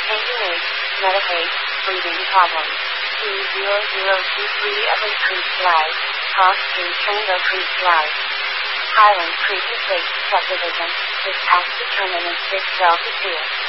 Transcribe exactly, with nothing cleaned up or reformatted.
Anchorage, Medicaid, breathing problems. two zero zero two three Upper Creek Drive, Cross Street, Tango Creek Drive. Highland Creek Estates subdivision, is past the terminus six Delta two.